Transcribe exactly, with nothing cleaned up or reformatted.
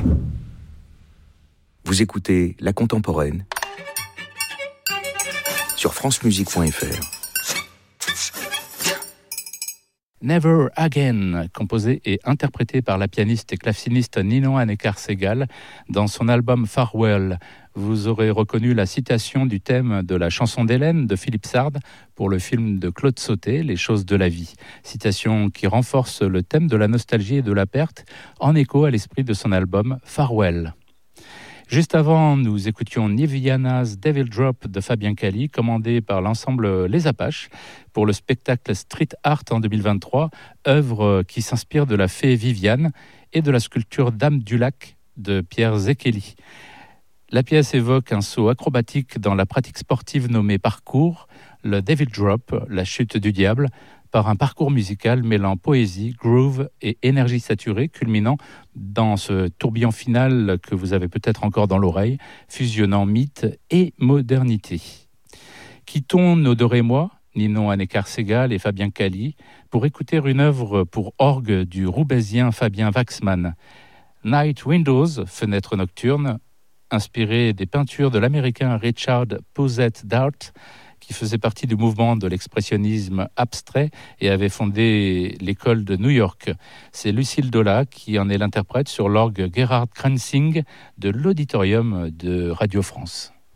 Vous écoutez La Contemporaine sur francemusique point f r. Never Again, composé et interprété par la pianiste et claveciniste Ninon Anekar-Segal dans son album Farewell. Vous aurez reconnu la citation du thème de la chanson d'Hélène de Philippe Sard pour le film de Claude Sautet, Les choses de la vie. Citation qui renforce le thème de la nostalgie et de la perte en écho à l'esprit de son album Farewell. Juste avant, nous écoutions Niviana's Devil Drop de Fabien Cali, commandé par l'ensemble Les Apaches pour le spectacle Street Art en deux mille vingt-trois, œuvre qui s'inspire de la fée Viviane et de la sculpture Dame du Lac de Pierre Zekeli. La pièce évoque un saut acrobatique dans la pratique sportive nommée parcours, le Devil Drop, la chute du diable, par un parcours musical mêlant poésie, groove et énergie saturée, culminant dans ce tourbillon final que vous avez peut-être encore dans l'oreille, fusionnant mythe et modernité. Quittons nos Dorémois, Ninon Anekar-Segal et Fabien Cali, pour écouter une œuvre pour orgue du roubaisien Fabien Waxman. Night Windows, fenêtre nocturne, inspirée des peintures de l'américain Richard Posset Dart, qui faisait partie du mouvement de l'expressionnisme abstrait et avait fondé l'école de New York. C'est Lucille Dola qui en est l'interprète sur l'orgue Gerhard Krenzing de l'auditorium de Radio France.